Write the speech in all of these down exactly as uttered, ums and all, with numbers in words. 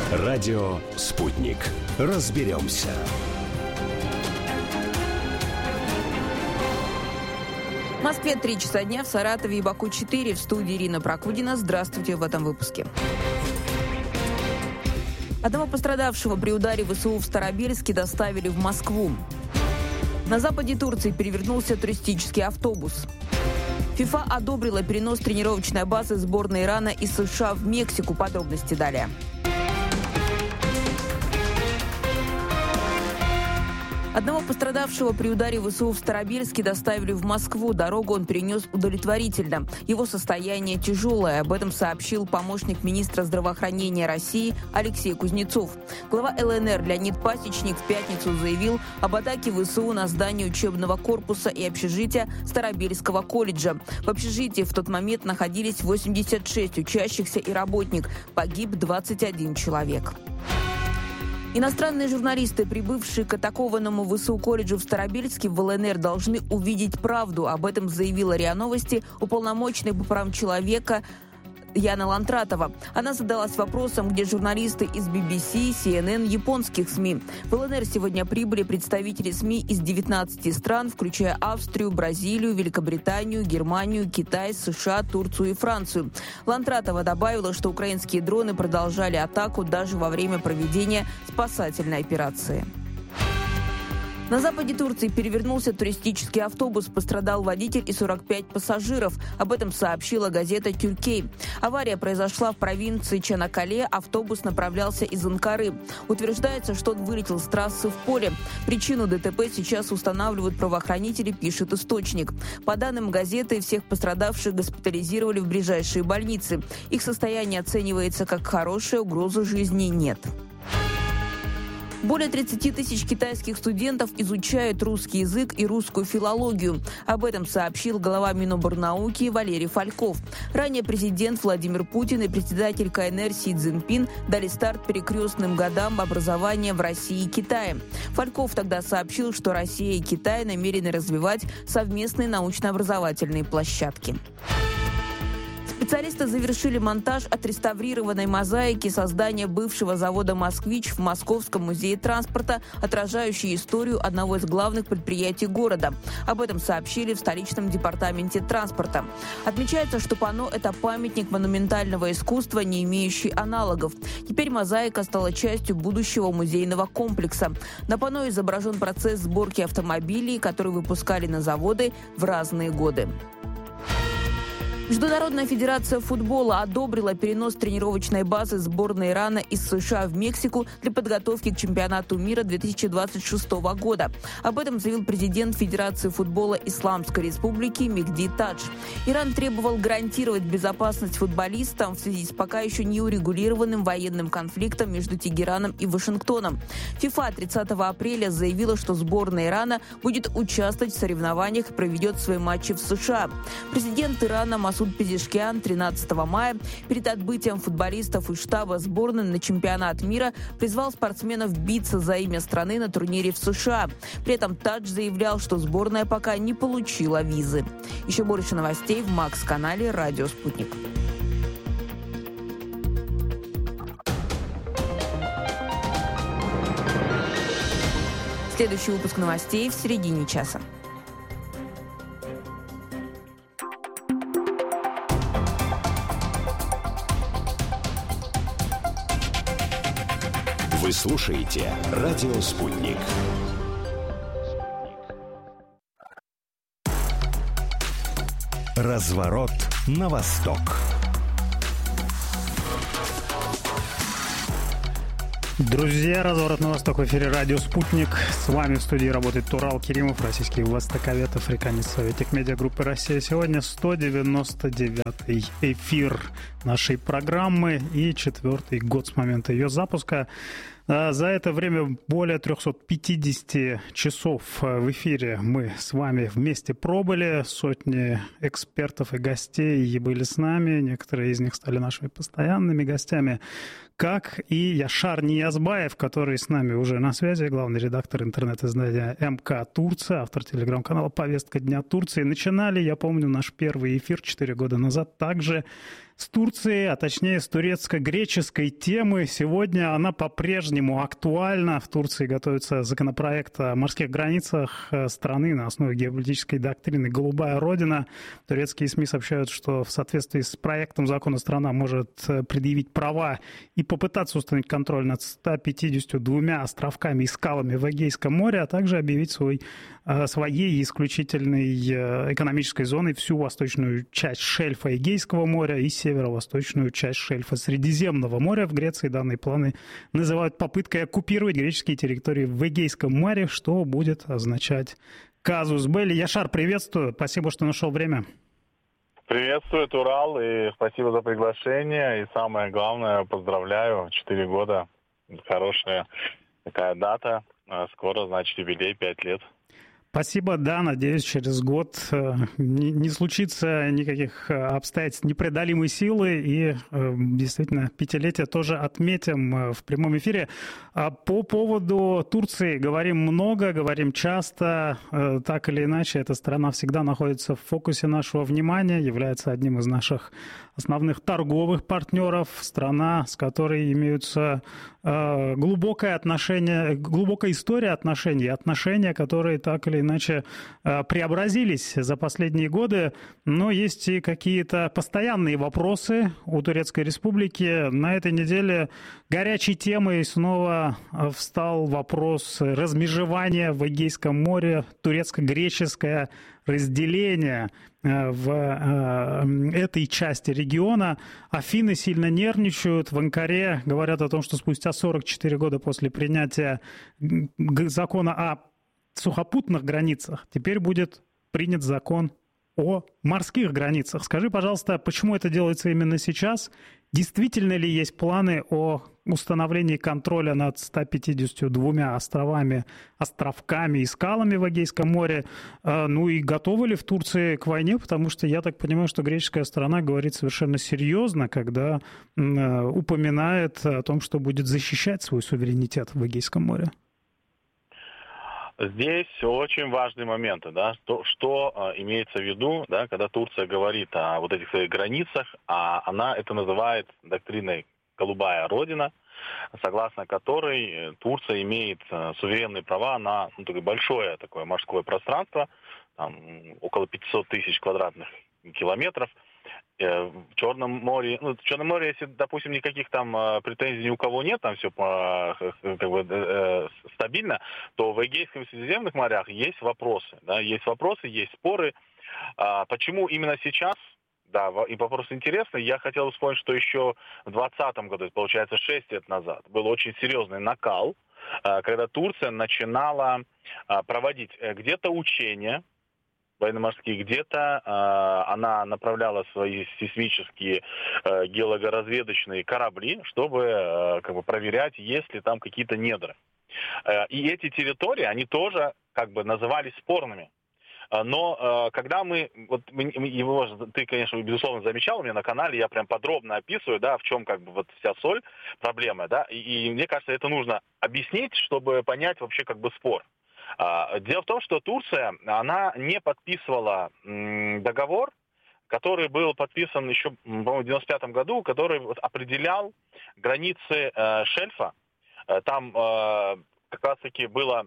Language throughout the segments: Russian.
Радио «Спутник». Разберемся. В Москве три часа дня, в Саратове и Баку четыре. В студии Ирина Прокудина. Здравствуйте в этом выпуске. Одного пострадавшего при ударе ВСУ в Старобельске доставили в Москву. На западе Турции перевернулся туристический автобус. ФИФА одобрила перенос тренировочной базы сборной Ирана из США в Мексику. Подробности далее. Одного пострадавшего при ударе ВСУ в Старобельске доставили в Москву. Дорогу он перенес удовлетворительно. Его состояние тяжелое. Об этом сообщил помощник министра здравоохранения России Алексей Кузнецов. Глава ЛНР Леонид Пасечник в пятницу заявил об атаке ВСУ на здание учебного корпуса и общежития Старобельского колледжа. В общежитии в тот момент находились восемьдесят шесть учащихся и работник. Погиб двадцать один человек. Иностранные журналисты, прибывшие к атакованному ВСУ колледжу в Старобельске в ЛНР, должны увидеть правду. Об этом заявила РИА Новости уполномоченный по правам человека Яна Лантратова. Она задалась вопросом, где журналисты из би би си, си эн эн, японских СМИ. В ЛНР сегодня прибыли представители СМИ из девятнадцати стран, включая Австрию, Бразилию, Великобританию, Германию, Китай, США, Турцию и Францию. Лантратова добавила, что украинские дроны продолжали атаку даже во время проведения спасательной операции. На западе Турции перевернулся туристический автобус. Пострадал водитель и сорок пять пассажиров. Об этом сообщила газета «Тюркей». Авария произошла в провинции Чанаккале. Автобус направлялся из Анкары. Утверждается, что он вылетел с трассы в поле. Причину ДТП сейчас устанавливают правоохранители, пишет источник. По данным газеты, всех пострадавших госпитализировали в ближайшие больницы. Их состояние оценивается как хорошее, угрозы жизни нет. Более тридцати тысяч китайских студентов изучают русский язык и русскую филологию. Об этом сообщил глава Миноборнауки Валерий Фальков. Ранее президент Владимир Путин и председатель ка эн эр Си Цзиньпин дали старт перекрестным годам образования в России и Китае. Фальков тогда сообщил, что Россия и Китай намерены развивать совместные научно-образовательные площадки. Специалисты завершили монтаж отреставрированной мозаики создания бывшего завода «Москвич» в Московском музее транспорта, отражающей историю одного из главных предприятий города. Об этом сообщили в столичном департаменте транспорта. Отмечается, что панно – это памятник монументального искусства, не имеющий аналогов. Теперь мозаика стала частью будущего музейного комплекса. На панно изображен процесс сборки автомобилей, которые выпускали на заводы в разные годы. Международная федерация футбола одобрила перенос тренировочной базы сборной Ирана из США в Мексику для подготовки к чемпионату мира две тысячи двадцать шестого года. Об этом заявил президент Федерации футбола Исламской Республики Мехди Тадж. Иран требовал гарантировать безопасность футболистам в связи с пока еще не урегулированным военным конфликтом между Тегераном и Вашингтоном. ФИФА тридцатого апреля заявила, что сборная Ирана будет участвовать в соревнованиях и проведет свои матчи в США. Президент Ирана Масуд Пезешкиан тринадцатого мая перед отбытием футболистов из штаба сборной на чемпионат мира призвал спортсменов биться за имя страны на турнире в США. При этом Тадж заявлял, что сборная пока не получила визы. Еще больше новостей в Макс-канале «Радио Спутник». Следующий выпуск новостей в середине часа. Вы слушаете «Радио Спутник». Разворот на восток. Друзья, разворот на восток в эфире «Радио Спутник». С вами в студии работает Турал Керимов, российский востоковед, африканец, советник медиагруппы «Россия». Сегодня сто девяносто девятый эфир нашей программы и четвертый год с момента ее запуска. За это время более триста пятьдесят часов в эфире мы с вами вместе пробыли. Сотни экспертов и гостей были с нами. Некоторые из них стали нашими постоянными гостями. Как и Яшар Ниязов, Аязбаев, который с нами уже на связи, главный редактор интернет-издания МК Турция, автор телеграм-канала «Повестка дня Турции». Начинали, я помню, наш первый эфир четыре года назад также с Турции, а точнее с турецко-греческой темы. Сегодня она по-прежнему актуальна. В Турции готовится законопроект о морских границах страны на основе геополитической доктрины «Голубая Родина». Турецкие СМИ сообщают, что в соответствии с проектом закона страна может предъявить права и попытаться установить контроль над ста пятьюдесятью двумя островками и скалами в Эгейском море, а также объявить свой, своей исключительной экономической зоной всю восточную часть шельфа Эгейского моря и северо-восточную часть шельфа Средиземного моря. В Греции данные планы называют попыткой оккупировать греческие территории в Эгейском море, что будет означать казус белли. Яшар, приветствую. Спасибо, что нашел время. Приветствую, Турал, и спасибо за приглашение. И самое главное, поздравляю, четыре года. Хорошая такая дата. Скоро, значит, юбилей, пять лет. Спасибо, да, надеюсь, через год не, не случится никаких обстоятельств непреодолимой силы, и действительно пятилетие тоже отметим в прямом эфире. По поводу Турции говорим много, говорим часто, так или иначе, эта страна всегда находится в фокусе нашего внимания, является одним из наших основных торговых партнеров, страна, с которой имеются глубокое отношение, глубокая история отношений, отношения, которые так или иначе преобразились за последние годы, но есть и какие-то постоянные вопросы у Турецкой Республики. На этой неделе горячей темой снова встал вопрос размежевания в Эгейском море, турецко-греческое разделение в этой части региона. Афины сильно нервничают. В Анкаре говорят о том, что спустя сорок четыре года после принятия закона о сухопутных границах теперь будет принят закон о морских границах. Скажи, пожалуйста, почему это делается именно сейчас? Действительно ли есть планы о установлении контроля над ста пятьюдесятью двумя островами, островками и скалами в Эгейском море? Ну и готовы ли в Турции к войне? Потому что я так понимаю, что греческая сторона говорит совершенно серьезно, когда упоминает о том, что будет защищать свой суверенитет в Эгейском море. Здесь очень важные моменты, да, что, что э, имеется в виду, да, когда Турция говорит о вот этих своих границах, а она это называет доктриной «Голубая Родина», согласно которой Турция имеет э, суверенные права на ну, такое большое такое морское пространство, там, около пятьсот тысяч квадратных километров. В Черном море, ну, в Черном море, если, допустим, никаких там претензий ни у кого нет, там все как бы э, стабильно, то в Эгейском и Средиземных морях есть вопросы, да, есть вопросы, есть споры. А, почему именно сейчас? Да, и вопрос интересный. Я хотел вспомнить, что еще в двадцатом году, получается, шесть лет назад, был очень серьезный накал, когда Турция начинала проводить где-то учения военно-морские, где-то э, она направляла свои сейсмические э, геологоразведочные корабли, чтобы э, как бы проверять, есть ли там какие-то недры. Э, и эти территории, они тоже как бы назывались спорными. Э, но э, когда мы, вот мы, его, ты, конечно, безусловно, замечал у меня на канале, я прям подробно описываю, да, в чем как бы вот вся соль проблемы, да, и, и мне кажется, это нужно объяснить, чтобы понять вообще как бы спор. Дело в том, что Турция, она не подписывала договор, который был подписан еще, по-моему, в девяносто пятом году, который определял границы шельфа. Там как раз-таки было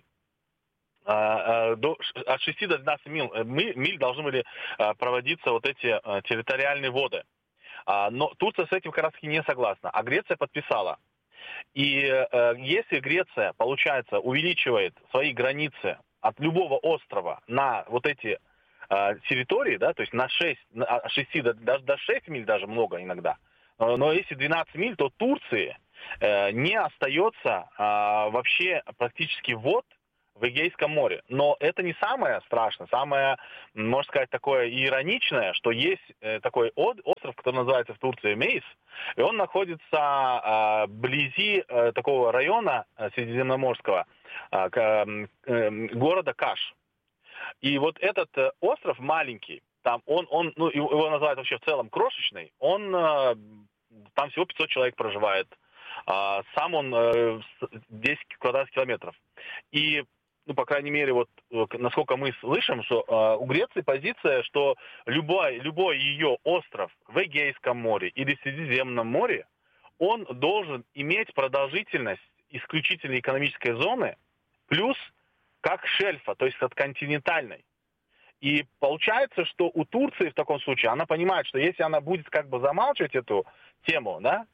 до, от шести до двенадцати миль, миль должны были проводиться вот эти территориальные воды. Но Турция с этим как раз-таки не согласна, а Греция подписала. И э, если Греция, получается, увеличивает свои границы от любого острова на вот эти э, территории, да, то есть на шесть, от шести до, даже до шести миль даже много иногда, но, но если двенадцать миль, то Турции э, не остается э, вообще практически вод в Эгейском море. Но это не самое страшное, самое, можно сказать, такое ироничное, что есть э, такой остров, который называется в Турции Мейс, и он находится э, вблизи э, такого района э, Средиземноморского, э, э, э, города Каш. И вот этот э, остров маленький, там он, он, ну, его называют вообще в целом крошечный, он, э, там всего пятьсот человек проживает. Сам он десять квадратных километров. И, ну, по крайней мере, вот насколько мы слышим, что у Греции позиция, что любой, любой ее остров в Эгейском море или Средиземном море, он должен иметь продолжительность исключительной экономической зоны плюс как шельфа, то есть от континентальной. И получается, что у Турции в таком случае, она понимает, что если она будет как бы замалчивать эту тему, да,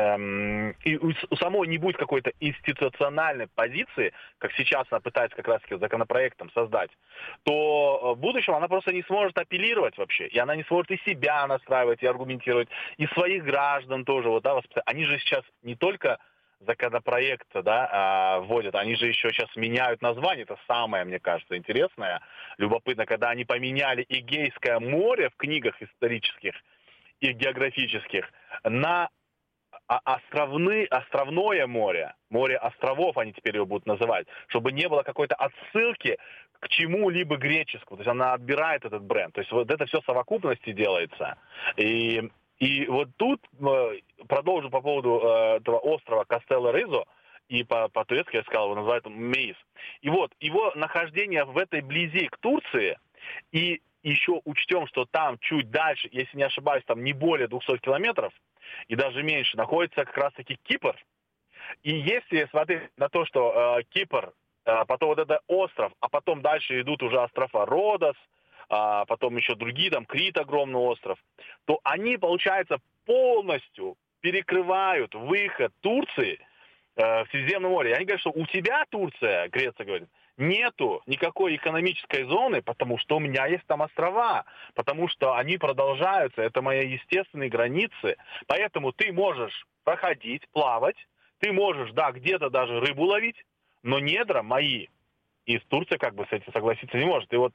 э, и у, у самой не будет какой-то институциональной позиции, как сейчас она пытается как раз-таки законопроектом создать, то в будущем она просто не сможет апеллировать вообще, и она не сможет и себя настраивать, и аргументировать, и своих граждан тоже, вот, да, воспитать. Они же сейчас не только законопроект, да, вводят, они же еще сейчас меняют название, это самое, мне кажется, интересное, любопытно, когда они поменяли Эгейское море в книгах исторических и географических на островны, островное море, море островов они теперь его будут называть, чтобы не было какой-то отсылки к чему-либо греческому, то есть она отбирает этот бренд, то есть вот это все в совокупности делается, и И вот тут, продолжу по поводу этого острова Кастелло-Ризо, и по- по-турецки я сказал, его называют Мейс. И вот, его нахождение в этой близи к Турции, и еще учтем, что там чуть дальше, если не ошибаюсь, там не более двухсот километров, и даже меньше, находится как раз-таки Кипр. И если смотреть на то, что э, Кипр, э, потом вот это остров, а потом дальше идут уже острова Родос, а потом еще другие, там Крит, огромный остров, то они, получается, полностью перекрывают выход Турции э, в Средиземное море. И они говорят, что у тебя, Турция, Греция говорит, нету никакой экономической зоны, потому что у меня есть там острова, потому что они продолжаются, это мои естественные границы, поэтому ты можешь проходить, плавать, ты можешь, да, где-то даже рыбу ловить, но недра мои. И Турция как бы с этим согласиться не может. И вот,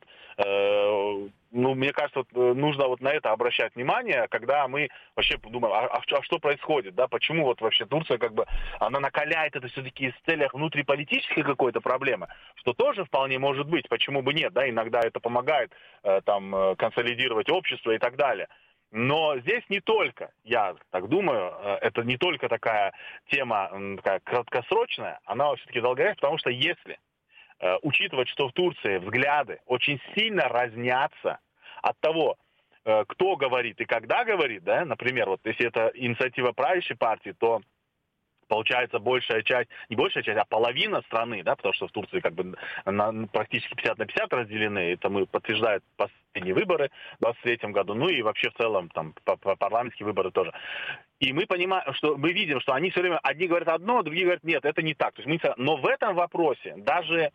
э, ну, мне кажется, вот, нужно вот на это обращать внимание, когда мы вообще думаем, а, а, а что происходит, да, почему вот вообще Турция как бы, она накаляет это все-таки в целях внутриполитической какой-то проблемы, что тоже вполне может быть, почему бы нет, да, иногда это помогает э, там консолидировать общество и так далее. Но здесь не только, я так думаю, это не только такая тема такая краткосрочная, она все-таки долгая, потому что если учитывать, что в Турции взгляды очень сильно разнятся от того, кто говорит и когда говорит, да, например, вот если это инициатива правящей партии, то получается большая часть, не большая часть, а половина страны, да, потому что в Турции как бы на, практически пятьдесят на пятьдесят разделены, это мы подтверждают последние выборы в двадцать третьем году, ну и вообще в целом там парламентские выборы тоже. И мы понимаем, что мы видим, что они все время, одни говорят одно, другие говорят нет, это не так. То есть мы, но в этом вопросе даже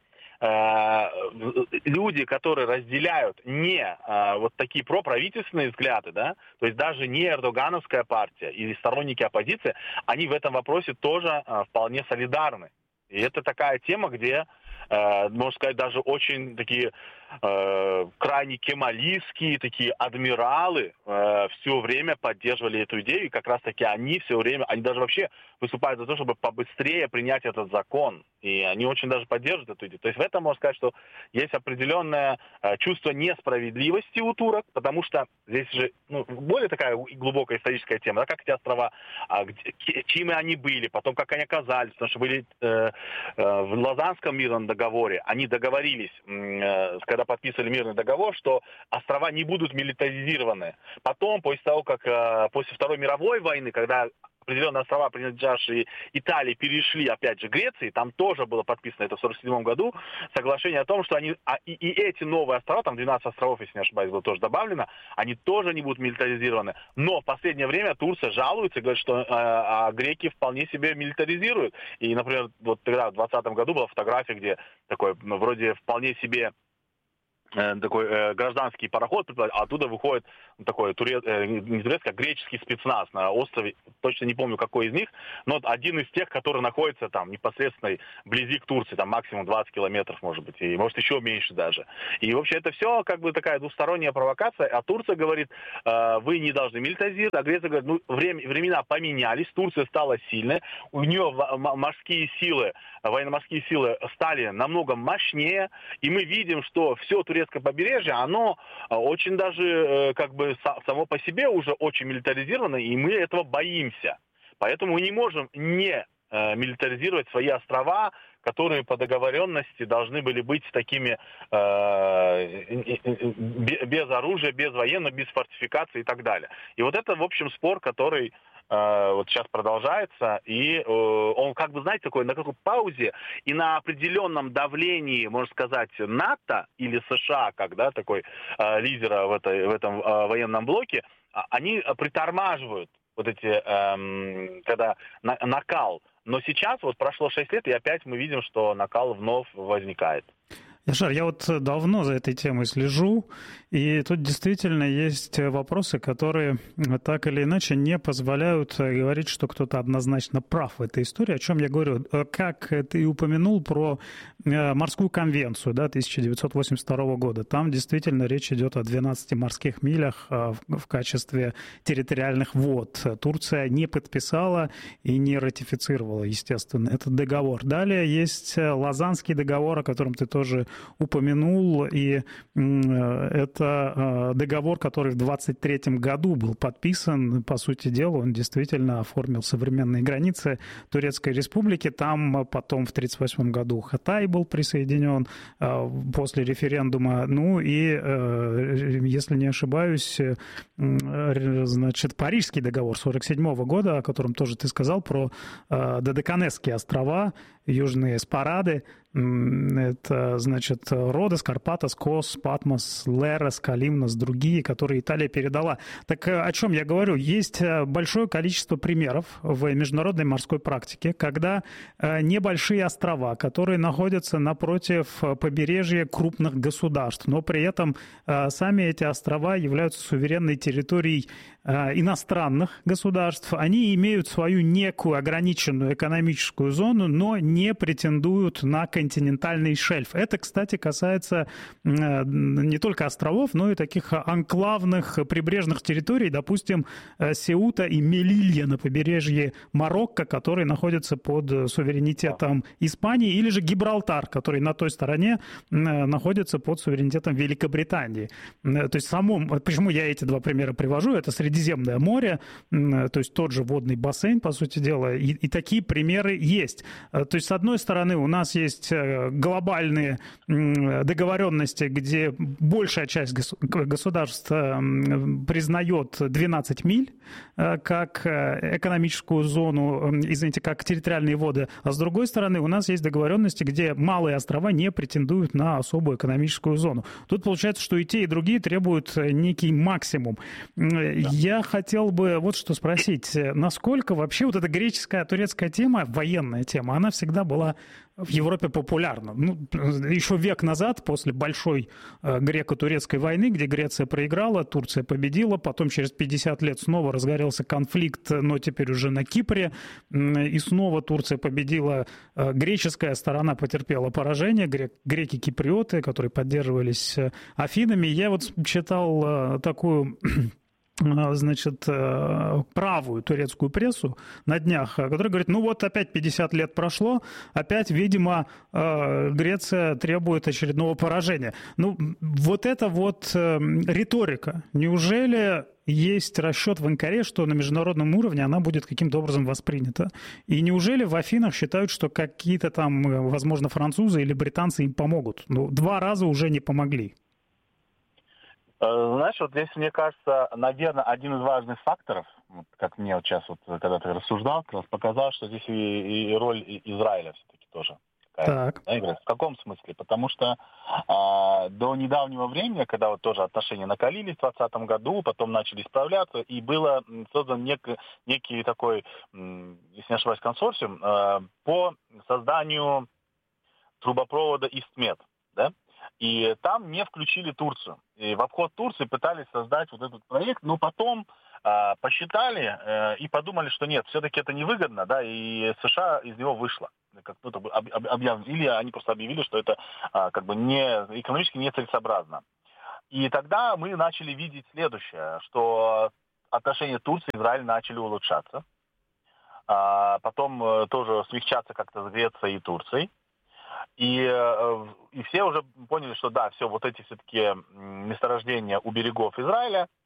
люди, которые разделяют не э, вот такие проправительственные взгляды, да, то есть даже не эрдогановская партия или сторонники оппозиции, они в этом вопросе тоже э, вполне солидарны. И это такая тема, где, э, можно сказать, даже очень такие э, крайне кемалистские, такие адмиралы э, все время поддерживали эту идею, и как раз-таки они все время, они даже вообще выступают за то, чтобы побыстрее принять этот закон. И они очень даже поддерживают эту идею. То есть в этом можно сказать, что есть определенное э, чувство несправедливости у турок, потому что здесь же ну, более такая глубокая историческая тема, да, как эти острова, а, где, чьими они были, потом как они оказались, потому что были э, э, в Лозаннском мирном договоре, они договорились, э, когда подписывали мирный договор, что острова не будут милитаризированы. Потом, после того, как э, после Второй мировой войны, когда определенные острова, принадлежавшие Италии, перешли, опять же, Греции, там тоже было подписано это в сорок седьмом году, соглашение о том, что они, а, и, и эти новые острова, там двенадцать островов, если не ошибаюсь, было тоже добавлено, они тоже не будут милитаризированы. Но в последнее время Турция жалуется и говорит, что э, а греки вполне себе милитаризируют. И, например, вот тогда в двадцатом году была фотография, где такой, ну, вроде вполне себе такой э, гражданский пароход, а оттуда выходит такой турец, э, не турецкий, а греческий спецназ на острове, точно не помню, какой из них, но один из тех, который находится там непосредственно вблизи к Турции, там максимум двадцать километров, может быть, и может еще меньше даже. И вообще это все как бы такая двусторонняя провокация, а Турция говорит, э, вы не должны милитаризировать, а Греция говорит, ну, время, времена поменялись, Турция стала сильной, у нее морские силы, военно-морские силы стали намного мощнее, и мы видим, что все турецкое побережье, оно очень даже как бы само по себе уже очень милитаризировано, и мы этого боимся. Поэтому мы не можем не э, милитаризировать свои острова, которые по договоренности должны были быть такими э, без оружия, без военных, без фортификаций и так далее. И вот это, в общем, спор, который э, вот сейчас продолжается, и э, он, как бы, знаете, такой на какой паузе, и на определенном давлении, можно сказать, НАТО или США, как, да, такой э, лидера в, этой, в этом э, военном блоке, они притормаживают вот эти, эм, когда на, накал. Но сейчас вот прошло шесть лет, и опять мы видим, что накал вновь возникает. Яшар, я вот давно за этой темой слежу, и тут действительно есть вопросы, которые так или иначе не позволяют говорить, что кто-то однозначно прав в этой истории. О чем я говорю? Как ты упомянул про морскую конвенцию, да, тысяча девятьсот восемьдесят второго года. Там действительно речь идет о двенадцати морских милях в качестве территориальных вод. Турция не подписала и не ратифицировала, естественно, этот договор. Далее есть Лозаннский договор, о котором ты тоже упомянул, и это договор, который в двадцать третьем году был подписан. По сути дела, он действительно оформил современные границы Турецкой Республики. Там потом в тридцать восьмом году Хатай был присоединен после референдума. Ну и, если не ошибаюсь, значит, Парижский договор сорок седьмого года, о котором тоже ты сказал, про Додеканесские острова, Южные Спарады. Это, значит, Родос, Карпатос, Кос, Патмос, Лерос, Калимнос, другие, которые Италия передала. Так о чем я говорю? Есть большое количество примеров в международной морской практике, когда небольшие острова, которые находятся напротив побережья крупных государств, но при этом сами эти острова являются суверенной территорией иностранных государств, они имеют свою некую ограниченную экономическую зону, но не претендуют на континентальный шельф. Это, кстати, касается не только островов, но и таких анклавных прибрежных территорий, допустим, Сеута и Мелилья на побережье Марокко, которые находятся под суверенитетом Испании, или же Гибралтар, который на той стороне находится под суверенитетом Великобритании. То есть самому, почему я эти два примера привожу, это Средиземное море, то есть тот же водный бассейн, по сути дела, и, и такие примеры есть. То есть, с одной стороны, у нас есть глобальные договоренности, где большая часть государств признает двенадцать миль как экономическую зону, извините, как территориальные воды, а с другой стороны, у нас есть договоренности, где малые острова не претендуют на особую экономическую зону. Тут получается, что и те, и другие требуют некий максимум. Я хотел бы вот что спросить. Насколько вообще вот эта греческая, турецкая тема, военная тема, она всегда была в Европе популярна? Ну, еще век назад, после большой греко-турецкой войны, где Греция проиграла, Турция победила, потом через пятьдесят лет снова разгорелся конфликт, но теперь уже на Кипре, и снова Турция победила, греческая сторона потерпела поражение, греки-киприоты, которые поддерживались Афинами. Я вот читал такую... значит, правую турецкую прессу на днях, которая говорит, ну вот опять пятьдесят лет прошло, опять, видимо, Греция требует очередного поражения. Ну, вот это вот риторика. Неужели есть расчет в Анкаре, что на международном уровне она будет каким-то образом воспринята? И неужели в Афинах считают, что какие-то там, возможно, французы или британцы им помогут? Ну, два раза уже не помогли. Знаешь, вот здесь, мне кажется, наверное, один из важных факторов, вот как мне вот сейчас, вот, когда ты рассуждал, как раз показал, что здесь и, и роль Израиля все-таки тоже так. Да, играет. В каком смысле? Потому что а, до недавнего времени, когда вот тоже отношения накалились в двадцатом году, потом начали исправляться, и было создан нек, некий такой, если не ошибаюсь, консорциум а, по созданию трубопровода Истмед, да? И там не включили Турцию. И в обход Турции пытались создать вот этот проект, но потом э, посчитали э, и подумали, что нет, все-таки это невыгодно, да, и США из него вышла. Как, ну, об, об, объявили, или они просто объявили, что это э, как бы не, экономически нецелесообразно. И тогда мы начали видеть следующее, что отношения Турции и Израиля начали улучшаться. А потом э, тоже смягчаться как-то с Грецией и Турцией. И, и все уже поняли, что да, все, вот эти все-таки месторождения у берегов Израиля,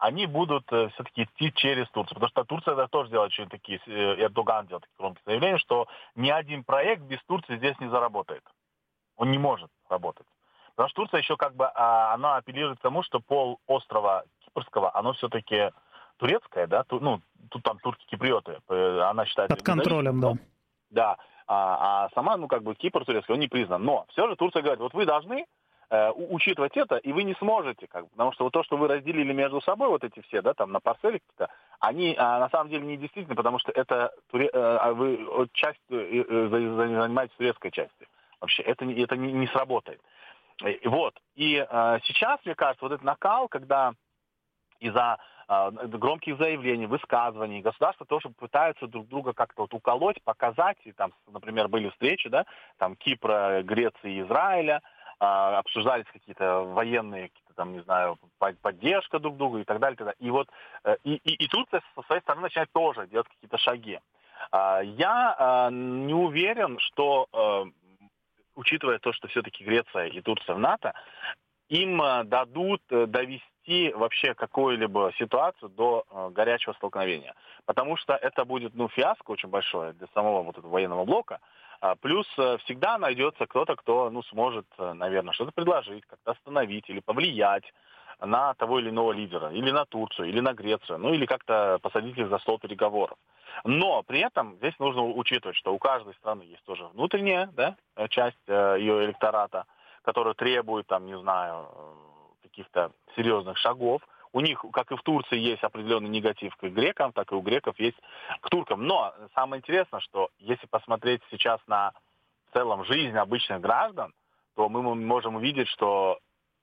они будут все-таки идти через Турцию. Потому что Турция тоже делает очень такие, Эрдоган делает такие громкие заявления, что ни один проект без Турции здесь не заработает. Он не может работать. Потому что Турция еще как бы, она апеллирует к тому, что пол острова Кипрского, оно все-таки турецкое, да, ну, тут там турки-киприоты, она считается... Под контролем, да. Да, а, а сама, ну, как бы Кипр турецкий, он не признан. Но все же Турция говорит, вот вы должны э, учитывать это, и вы не сможете, как бы, потому что вот то, что вы разделили между собой, вот эти все, да, там, на парцели какие-то, они а, на самом деле не действительны, потому что это туре... э, вы часть э, э, занимаетесь турецкой частью. Вообще, это, не, это не, не сработает. И, вот, и э, сейчас, мне кажется, вот этот накал, когда из-за громких заявлений, высказываний. Государства тоже пытаются друг друга как-то вот уколоть, показать. И там, например, были встречи, да, там Кипра, Греции и Израиля, а, обсуждались какие-то военные, какие-то там, не знаю, поддержка друг друга и так далее. И, так далее. и вот и, и, и Турция со своей стороны начинает тоже делать какие-то шаги. А, я а, не уверен, что, а, учитывая то, что все-таки Греция и Турция в НАТО, им а, дадут довести вообще какую-либо ситуацию до э, горячего столкновения. Потому что это будет, ну, фиаско очень большое для самого вот этого военного блока. А, плюс э, всегда найдется кто-то, кто, ну, сможет, э, наверное, что-то предложить, как-то остановить или повлиять на того или иного лидера, или на Турцию, или на Грецию, ну, или как-то посадить их за стол переговоров. Но при этом здесь нужно учитывать, что у каждой страны есть тоже внутренняя, да, часть э, ее электората, которая требует, там, не знаю, каких-то серьезных шагов. У них, как и в Турции, есть определенный негатив к грекам, так и у греков есть к туркам. Но самое интересное, что если посмотреть сейчас на в целом жизнь обычных граждан, то мы можем увидеть, что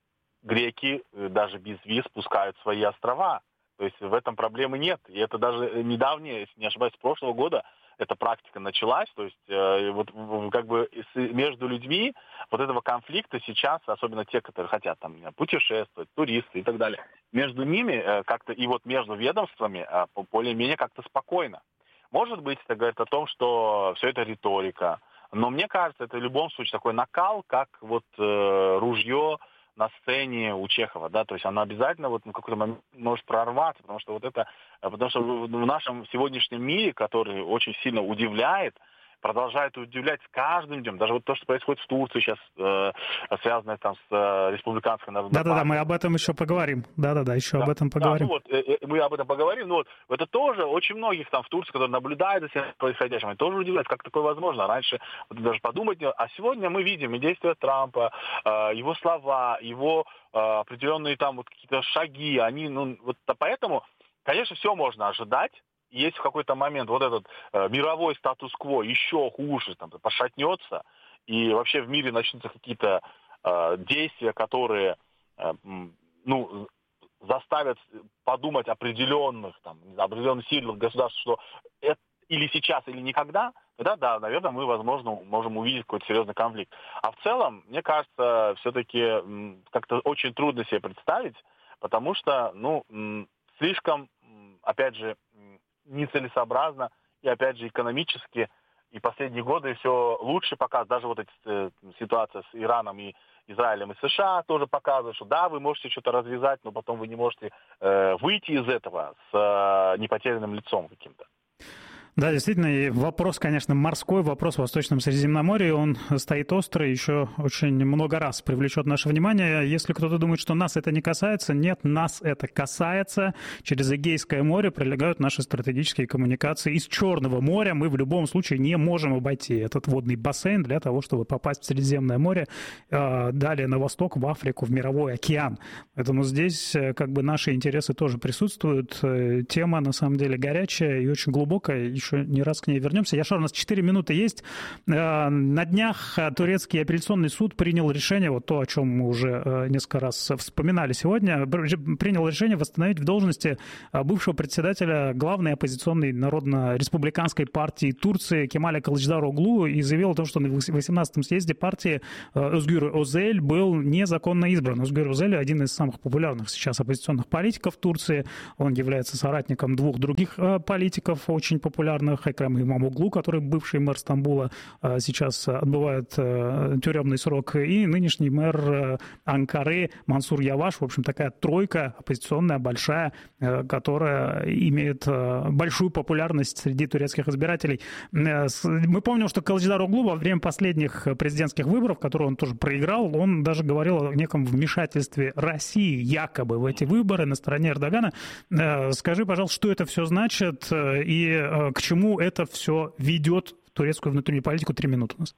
греки даже без виз пускают свои острова. То есть в этом проблемы нет. И это даже недавнее, если не ошибаюсь, с прошлого года эта практика началась, то есть э, вот как бы между людьми вот этого конфликта сейчас, особенно те, которые хотят там путешествовать, туристы и так далее, между ними э, как-то и вот между ведомствами э, более-менее как-то спокойно. Может быть, это говорит о том, что все это риторика, но мне кажется, это в любом случае такой накал, как вот э, ружье на сцене у Чехова, да, то есть она обязательно вот на какой-то момент может прорваться, потому что вот это, потому что в нашем сегодняшнем мире, который очень сильно удивляет, продолжает удивлять с каждым днем. Даже вот то, что происходит в Турции сейчас, э, связанное там с э, республиканской народной партией. Да-да-да, мы об этом еще поговорим. Да-да-да, еще да, об этом поговорим. Да, ну вот, э, э, мы об этом поговорим. Но вот это тоже очень многих там в Турции, которые наблюдают за всем происходящим, они тоже удивляются, как такое возможно. Раньше вот, даже подумать, а сегодня мы видим и действия Трампа, э, его слова, его э, определенные там вот какие-то шаги, они, ну, вот поэтому, конечно, все можно ожидать. Если в какой-то момент вот этот э, мировой статус-кво еще хуже там, пошатнется, и вообще в мире начнутся какие-то э, действия, которые э, ну, заставят подумать определенных, там, определенных сильных государств, что это или сейчас, или никогда, тогда, да, наверное, мы, возможно, можем увидеть какой-то серьезный конфликт. А в целом, мне кажется, все-таки м, как-то очень трудно себе представить, потому что, ну, м, слишком, м, опять же, нецелесообразно, и опять же экономически, и последние годы все лучше показывают, даже вот эти э, ситуации с Ираном и Израилем и США тоже показывают, что да, вы можете что-то развязать, но потом вы не можете э, выйти из этого с э, непотерянным лицом каким-то. Да, действительно, и вопрос, конечно, морской, вопрос в Восточном Средиземноморье, он стоит острый, еще очень много раз привлечет наше внимание. Если кто-то думает, что нас это не касается, нет, нас это касается. Через Эгейское море пролегают наши стратегические коммуникации. Из Черного моря мы в любом случае не можем обойти этот водный бассейн для того, чтобы попасть в Средиземное море, далее на восток, в Африку, в Мировой океан. Поэтому здесь как бы наши интересы тоже присутствуют. Тема, на самом деле, горячая и очень глубокая. Еще не раз к ней вернемся. Яшар, у нас четыре минуты есть. На днях турецкий апелляционный суд принял решение, вот то, о чем мы уже несколько раз вспоминали сегодня, принял решение восстановить в должности бывшего председателя главной оппозиционной народно-республиканской партии Турции Кемаля Кылычдароглу и заявил о том, что на восемнадцатом съезде партии Özgür Özel был незаконно избран. Özgür Özel один из самых популярных сейчас оппозиционных политиков Турции. Он является соратником двух других политиков, очень популярных популярных, Экрем Имамоглу, который бывший мэр Стамбула, сейчас отбывает тюремный срок, и нынешний мэр Анкары Мансур Яваш. В общем, такая тройка оппозиционная, большая, которая имеет большую популярность среди турецких избирателей. Мы помним, что Кылычдароглу во время последних президентских выборов, которые он тоже проиграл, он даже говорил о неком вмешательстве России якобы в эти выборы на стороне Эрдогана. Скажи, пожалуйста, что это все значит и к чему это все ведет в турецкую внутреннюю политику? Три минуты у нас.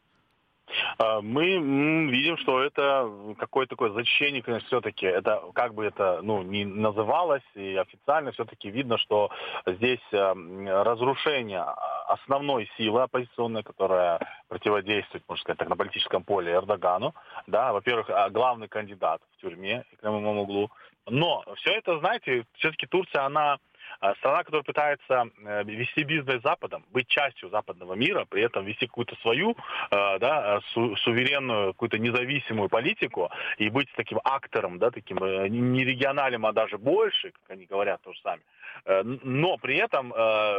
Мы видим, что это какое-то такое зачтение, конечно, все-таки, это как бы это ну, не называлось, и официально все-таки видно, что здесь разрушение основной силы оппозиционной, которая противодействует, можно сказать, так, на политическом поле Эрдогану, да, во-первых, главный кандидат в тюрьме, Экрем Имамоглу. Но все это, знаете, все-таки Турция, она страна, которая пытается вести бизнес с Западом, быть частью западного мира, при этом вести какую-то свою да, су- суверенную, какую-то независимую политику и быть таким актором, да, таким не региональным, а даже больше, как они говорят тоже сами. Но при этом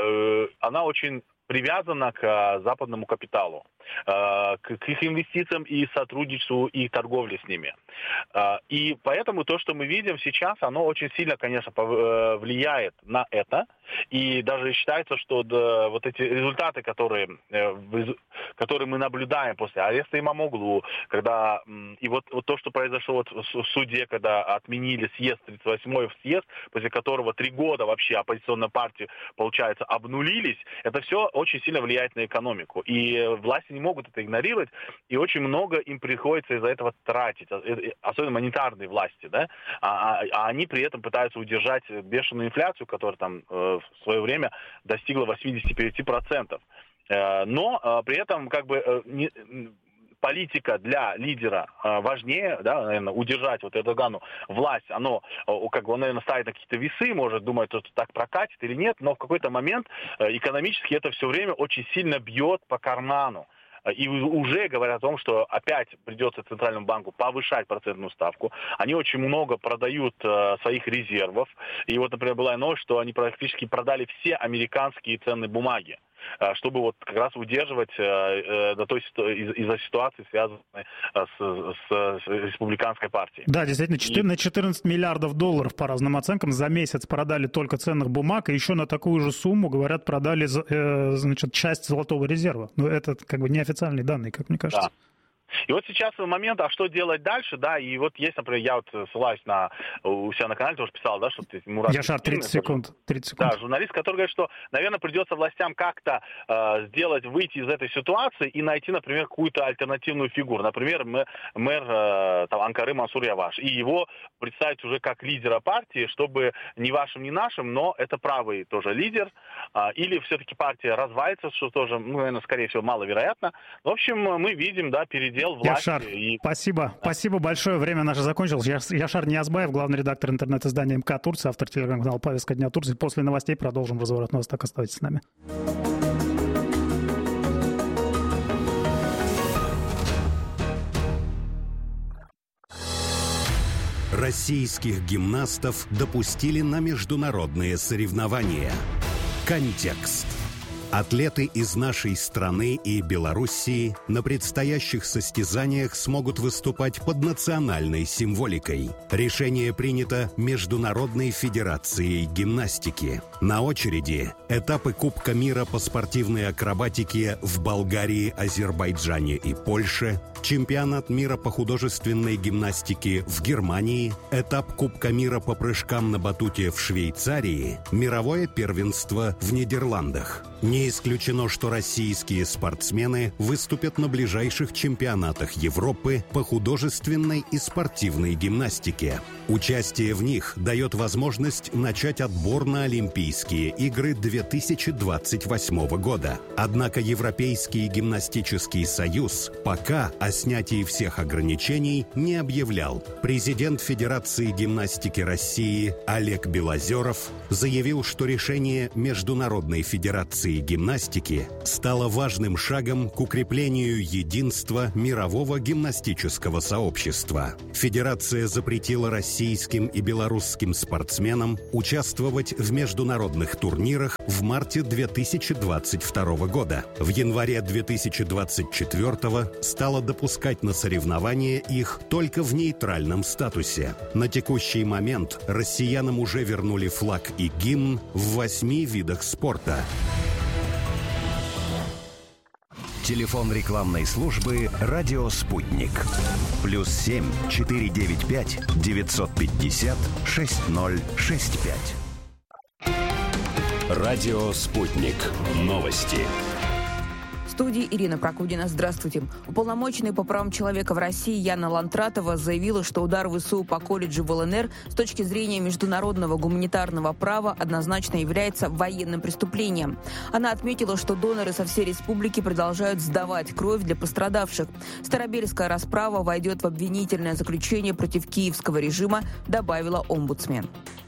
она очень привязана к западному капиталу, к их инвестициям и сотрудничеству, и торговле с ними. И поэтому то, что мы видим сейчас, оно очень сильно, конечно, влияет на это. И даже считается, что вот эти результаты, которые, которые мы наблюдаем после ареста Имамоглу, когда и вот, вот то, что произошло вот в суде, когда отменили съезд, тридцать восьмой съезд, после которого три года вообще оппозиционные партии, получается, обнулились, это все очень сильно влияет на экономику. И власти не могут это игнорировать, и очень много им приходится из-за этого тратить, особенно монетарные власти, да, а, а они при этом пытаются удержать бешеную инфляцию, которая там э, в свое время достигла восемьдесят пять процентов. Э, но э, при этом как бы э, не, политика для лидера э, важнее, да, наверное, удержать вот Эрдогану власть, оно, э, как бы он, наверное, ставит на какие-то весы, может думать, что так прокатит или нет, но в какой-то момент э, экономически это все время очень сильно бьет по карману. И уже говорят о том, что опять придется Центральному банку повышать процентную ставку. Они очень много продают э, своих резервов. И вот, например, была новость, что они практически продали все американские ценные бумаги, э, чтобы вот как раз удерживать э, э, до той, из- из-за ситуации, связанной э, с, с, с республиканской партией. Да, действительно, четырнадцать, на четырнадцать миллиардов долларов по разным оценкам за месяц продали только ценных бумаг, и еще на такую же сумму, говорят, продали э, значит, часть золотого резерва. Но это как бы неофициальные данные, как мне кажется. Да. И вот сейчас момент, а что делать дальше, да, и вот есть, например, я вот ссылаюсь на, у себя на канале тоже писал, да, что ты, Мурат... Яшар, тридцать секунд, тридцать секунд. Да, журналист, который говорит, что, наверное, придется властям как-то э, сделать, выйти из этой ситуации и найти, например, какую-то альтернативную фигуру. Например, мэр, мэр э, там, Анкары Мансур Яваш, и его представить уже как лидера партии, чтобы ни вашим, ни нашим, но это правый тоже лидер, э, или все-таки партия развалится, что тоже, ну, наверное, скорее всего, маловероятно. В общем, мы видим, да, передел власти. Яшар, и... спасибо. Да. Спасибо большое. Время наше закончилось. Яшар Ниязбаев, главный редактор интернет-издания МК Турция, автор телеграм-канала «Повестка дня Турции». После новостей продолжим разворот на Восток. Оставайтесь с нами. Российских гимнастов допустили на международные соревнования. Контекст. Атлеты из нашей страны и Белоруссии на предстоящих состязаниях смогут выступать под национальной символикой. Решение принято Международной федерацией гимнастики. На очереди этапы Кубка мира по спортивной акробатике в Болгарии, Азербайджане и Польше, чемпионат мира по художественной гимнастике в Германии, этап Кубка мира по прыжкам на батуте в Швейцарии, мировое первенство в Нидерландах. Не исключено, что российские спортсмены выступят на ближайших чемпионатах Европы по художественной и спортивной гимнастике. Участие в них дает возможность начать отбор на Олимпийские игры две тысячи двадцать восьмого года. Однако Европейский гимнастический союз пока о О снятии всех ограничений не объявлял. Президент Федерации гимнастики России Олег Белозеров заявил, что решение Международной Федерации гимнастики стало важным шагом к укреплению единства мирового гимнастического сообщества. Федерация запретила российским и белорусским спортсменам участвовать в международных турнирах в марте две тысячи двадцать второго года. В январе две тысячи двадцать четвёртого стала допускать на соревнования их только в нейтральном статусе. На текущий момент россиянам уже вернули флаг и гимн в восьми видах спорта. Телефон рекламной службы «Радио Спутник». Плюс семь четыре девять пять девятьсот пятьдесят шесть ноль шесть пять. Радио «Спутник». Новости. В студии Ирина Прокудина. Здравствуйте. Уполномоченный по правам человека в России Яна Лантратова заявила, что удар ВСУ по колледжу в ЛНР с точки зрения международного гуманитарного права однозначно является военным преступлением. Она отметила, что доноры со всей республики продолжают сдавать кровь для пострадавших. Старобельская расправа войдет в обвинительное заключение против киевского режима, добавила омбудсмен.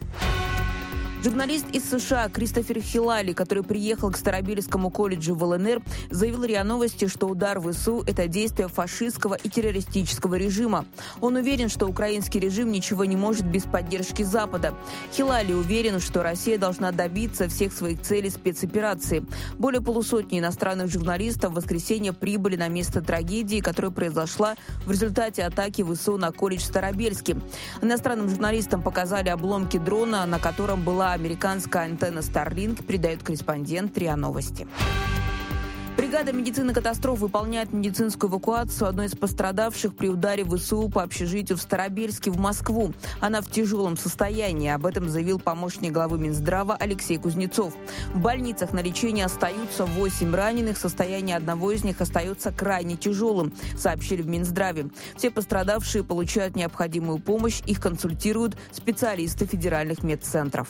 Журналист из США Кристофер Хилали, который приехал к Старобельскому колледжу в ЛНР, заявил РИА Новости, что удар ВСУ – это действие фашистского и террористического режима. Он уверен, что украинский режим ничего не может без поддержки Запада. Хилали уверен, что Россия должна добиться всех своих целей спецоперации. Более полусотни иностранных журналистов в воскресенье прибыли на место трагедии, которая произошла в результате атаки ВСУ на колледж в Старобельске. Иностранным журналистам показали обломки дрона, на котором была американская антенна Starlink, передает корреспондент РИА Новости. Бригада медицины катастроф выполняет медицинскую эвакуацию одной из пострадавших при ударе ВСУ по общежитию в Старобельске в Москву. Она в тяжелом состоянии. Об этом заявил помощник главы Минздрава Алексей Кузнецов. В больницах на лечении остаются восемь раненых. Состояние одного из них остается крайне тяжелым, сообщили в Минздраве. Все пострадавшие получают необходимую помощь. Их консультируют специалисты федеральных медцентров.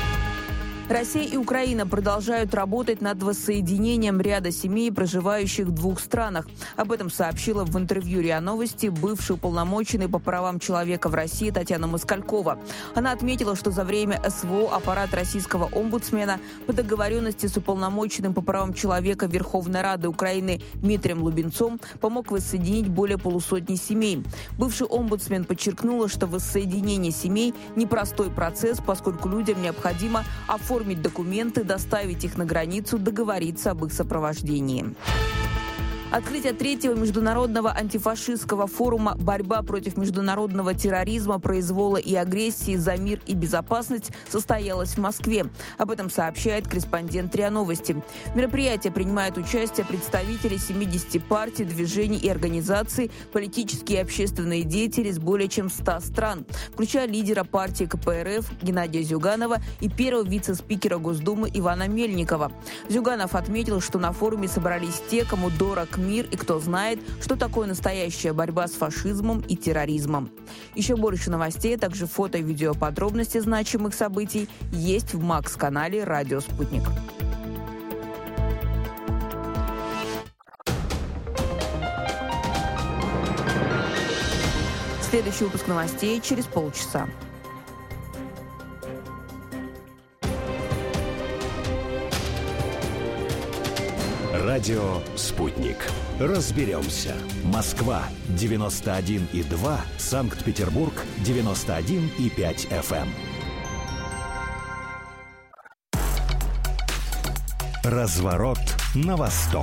Россия и Украина продолжают работать над воссоединением ряда семей, проживающих в двух странах. Об этом сообщила в интервью РИА Новости бывший уполномоченный по правам человека в России Татьяна Москалькова. Она отметила, что за время СВО аппарат российского омбудсмена по договоренности с уполномоченным по правам человека Верховной Рады Украины Дмитрием Лубенцом помог воссоединить более полусотни семей. Бывший омбудсмен подчеркнула, что воссоединение семей – непростой процесс, поскольку людям необходимо оформить оформить документы, доставить их на границу, договориться об их сопровождении. Открытие третьего международного антифашистского форума «Борьба против международного терроризма, произвола и агрессии за мир и безопасность» состоялось в Москве. Об этом сообщает корреспондент РИА Новости. В мероприятии принимают участие представители семидесяти партий, движений и организаций, политические и общественные деятели из более чем ста стран, включая лидера партии ка пэ эр эф Геннадия Зюганова и первого вице-спикера Госдумы Ивана Мельникова. Зюганов отметил, что на форуме собрались те, кому дорог мир и кто знает, что такое настоящая борьба с фашизмом и терроризмом. Еще больше новостей, а также фото и видео подробности значимых событий есть в Макс-канале «Радио Спутник». Следующий выпуск новостей через полчаса. Радио «Спутник». Разберемся. Москва девяносто один и два, Санкт-Петербург девяносто один и пять эф эм. Разворот на восток.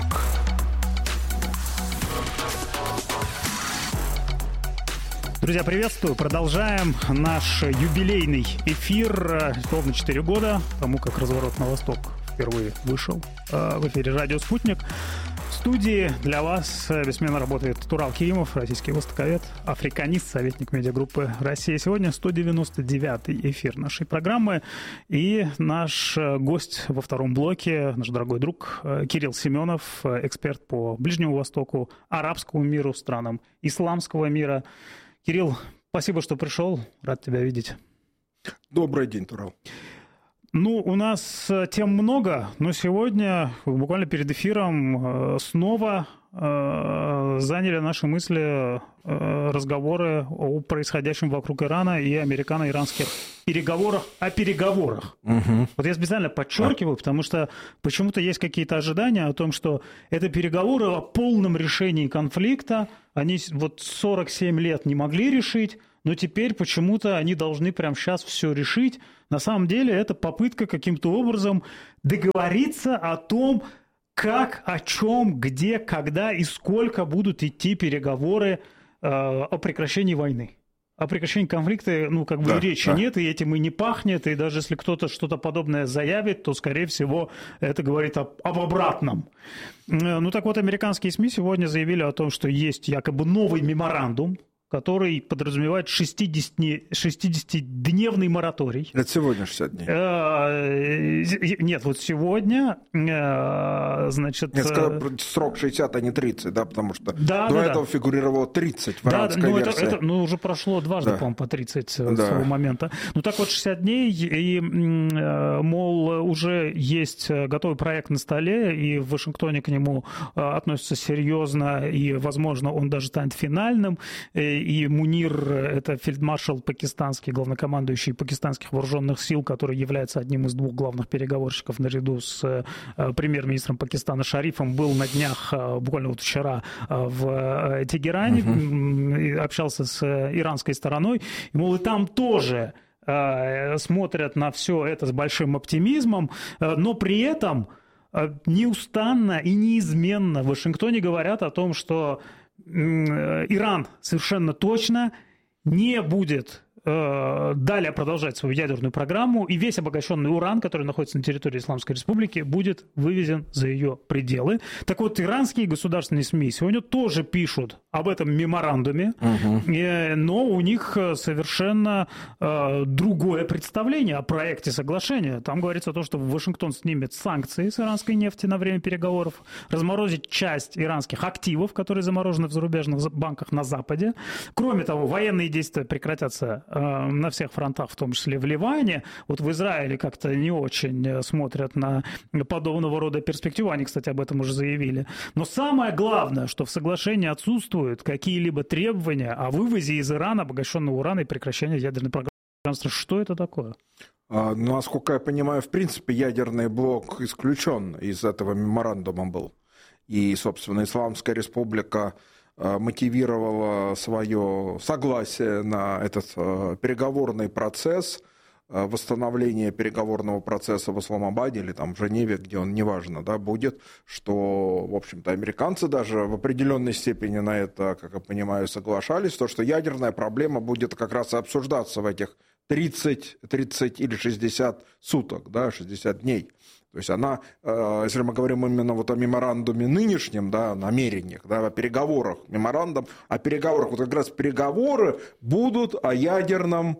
Друзья, приветствую. Продолжаем наш юбилейный эфир. Ровно четыре года тому, как «Разворот на восток» впервые вышел в эфире «Радио Спутник». В студии для вас бессменно работает Турал Керимов, российский востоковед, африканист, советник медиагруппы «Россия». Сегодня сто девяносто девятый эфир нашей программы. И наш гость во втором блоке, наш дорогой друг Кирилл Семенов, эксперт по Ближнему Востоку, арабскому миру, странам исламского мира. Кирилл, спасибо, что пришел. Рад тебя видеть. Добрый день, Турал. Ну, у нас тем много, но сегодня, буквально перед эфиром, снова заняли наши мысли разговоры о происходящем вокруг Ирана и американо-иранских переговорах о переговорах. Угу. Вот я специально подчеркиваю, потому что почему-то есть какие-то ожидания о том, что это переговоры о полном решении конфликта. Они вот сорок семь лет не могли решить, но теперь почему-то они должны прямо сейчас все решить. На самом деле это попытка каким-то образом договориться о том, как, о чем, где, когда и сколько будут идти переговоры э, о прекращении войны. О прекращении конфликта, ну, как бы да, речи да. нет, и этим и не пахнет, и даже если кто-то что-то подобное заявит, то, скорее всего, это говорит об, об обратном. Ну, так вот, американские СМИ сегодня заявили о том, что есть якобы новый меморандум, который подразумевает шестидесятидневный мораторий. Это сегодня шестьдесят дней? Нет, вот сегодня, значит... Нет, срок шестьдесят, а не тридцать, да, потому что да, до да, этого да. фигурировало тридцать в иранской да, ну, версии. Это, это, ну, уже прошло дважды, да. по-моему, по тридцать с да. того момента. Ну, так вот, шестьдесят дней, и, мол, уже есть готовый проект на столе, и в Вашингтоне к нему относятся серьезно, и, возможно, он даже станет финальным. И Мунир, это фельдмаршал пакистанский, главнокомандующий пакистанских вооруженных сил, который является одним из двух главных переговорщиков наряду с премьер-министром Пакистана Шарифом, был на днях, буквально вот вчера, в Тегеране, uh-huh. общался с иранской стороной. И, мол, и там тоже смотрят на все это с большим оптимизмом, но при этом неустанно и неизменно в Вашингтоне говорят о том, что Иран совершенно точно не будет э, далее продолжать свою ядерную программу, и весь обогащенный уран, который находится на территории Исламской Республики, будет вывезен за ее пределы. Так вот, иранские государственные СМИ сегодня тоже пишут об этом меморандуме, угу. э, но у них совершенно э, другое представление о проекте соглашения. Там говорится о том, что Вашингтон снимет санкции с иранской нефти на время переговоров, разморозит часть иранских активов, которые заморожены в зарубежных банках на Западе. Кроме того, военные действия прекратятся э, на всех фронтах, в том числе в Ливане. Вот в Израиле как-то не очень смотрят на подобного рода перспективы. Они, кстати, об этом уже заявили. Но самое главное, что в соглашении отсутствуют какие-либо требования о вывозе из Ирана обогащенного урана и прекращении ядерной программы. Что это такое? А, ну, насколько я понимаю, в принципе, ядерный блок исключен из этого меморандума был. И, собственно, Исламская Республика мотивировала свое согласие на этот переговорный процесс, восстановление переговорного процесса в Исламабаде или там в Женеве, где он, неважно, да, будет, что, в общем-то, американцы даже в определенной степени на это, как я понимаю, соглашались, то, что ядерная проблема будет как раз и обсуждаться в этих тридцать, тридцать или шестьдесят суток, да, шестьдесят дней. То есть она, если мы говорим именно вот о меморандуме нынешнем, да, о намерениях, да, о переговорах, меморандум о переговорах, вот как раз переговоры будут о ядерном,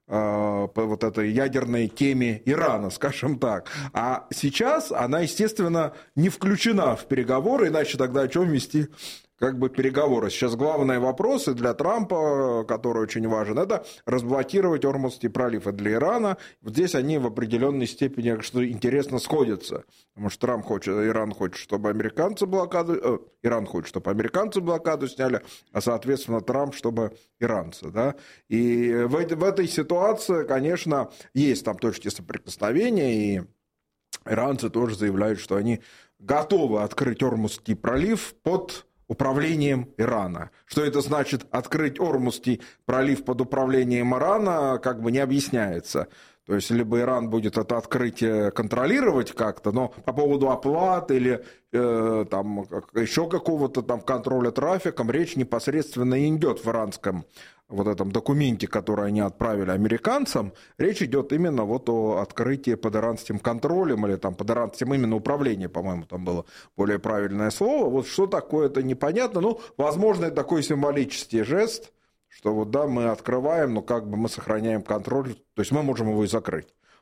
по вот этой ядерной теме Ирана, скажем так. А сейчас она, естественно, не включена в переговоры, иначе тогда о чем вести как бы переговоры. Сейчас главные вопросы для Трампа, который очень важен, это разблокировать Ормузский пролив. И для Ирана вот здесь они в определенной степени, что интересно, сходятся. Потому что Трамп хочет, Иран хочет, чтобы американцы блокаду, э, Иран хочет, чтобы американцы блокаду сняли, а, соответственно, Трамп, чтобы иранцы. Да? И в, в этой ситуации, конечно, есть там точки соприкосновения, и иранцы тоже заявляют, что они готовы открыть Ормузский пролив под управлением Ирана. Что это значит открыть Ормузский пролив под управлением Ирана, как бы не объясняется. То есть, либо Иран будет это открытие контролировать как-то, но по поводу оплат или э, там, еще какого-то там контроля трафиком речь непосредственно не идет в иранском вот этом документе, который они отправили американцам. Речь идет именно вот о открытии под иранским контролем или там под иранским именно управлением, по-моему, там было более правильное слово. Вот что такое, это непонятно. Ну, возможно, это такой символический жест, что вот да, мы открываем, но как бы мы сохраняем контроль, то есть мы можем его и закрыть.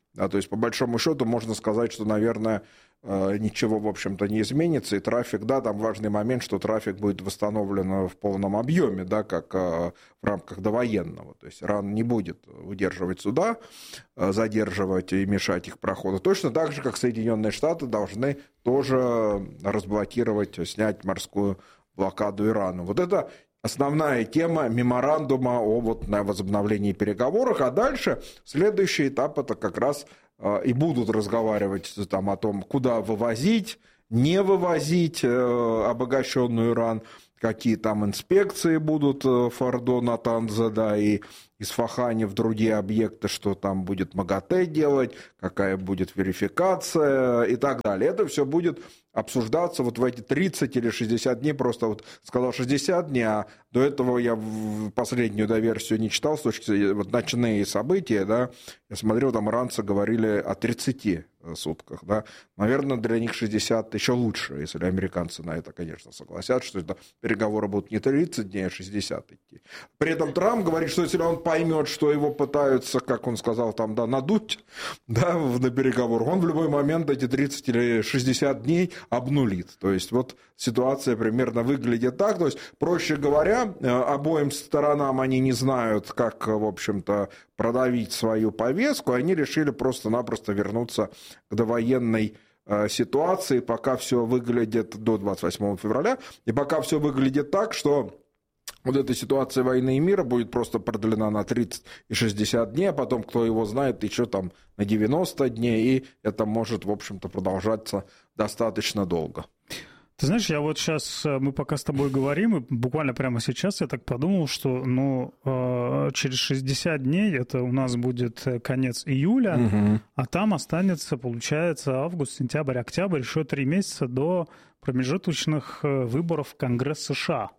Да, то есть, по большому счету, можно сказать, что, наверное, ничего, в общем-то, не изменится, и трафик, да, там важный момент, что трафик будет восстановлен в полном объеме, да, как в рамках довоенного, то есть Иран не будет удерживать суда, задерживать и мешать их проходу, точно так же, как Соединенные Штаты должны тоже разблокировать, снять морскую блокаду Ирану. Вот это основная тема меморандума о вот, на возобновлении переговоров, а дальше следующий этап это как раз и будут разговаривать там, о том, куда вывозить, не вывозить обогащенный уран, какие там инспекции будут в Фордо, Натанза, да, и Исфахане, в другие объекты, что там будет МАГАТЭ делать, какая будет верификация и так далее. Это все будет обсуждаться вот в эти тридцать или шестьдесят дней, просто вот сказал шестьдесят дней, а до этого я последнюю да, версию не читал, с точки зрения вот, ночные события, да, я смотрел, там иранцы говорили о тридцати сутках, да, наверное, для них шестьдесят еще лучше, если американцы на это, конечно, согласятся, что это переговоры будут не тридцать дней, а шестьдесят идти. При этом Трамп говорит, что если он поймет, что его пытаются, как он сказал, там, да, надуть, да, на переговорах, он в любой момент эти тридцать или шестьдесят дней обнулит. То есть вот ситуация примерно выглядит так. То есть, проще говоря, обоим сторонам они не знают, как, в общем-то, продавить свою повестку. Они решили просто-напросто вернуться к довоенной ситуации, пока все выглядит до двадцать восьмого февраля, и пока все выглядит так, что вот эта ситуация войны и мира будет просто продлена на тридцать и шестьдесят дней, а потом, кто его знает, еще там на девяносто дней, и это может, в общем-то, продолжаться достаточно долго. Ты знаешь, я вот сейчас, мы пока с тобой говорим, и буквально прямо сейчас я так подумал, что ну, через шестьдесят дней это у нас будет конец июля, угу. а там останется, получается, август, сентябрь, октябрь, еще три месяца до промежуточных выборов в Конгресс США.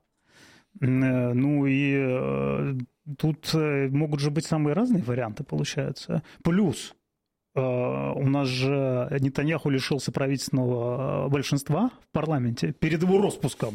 Ну и тут могут же быть самые разные варианты, получается. Плюс у нас же Нетаньяху лишился правительственного большинства в парламенте перед его распуском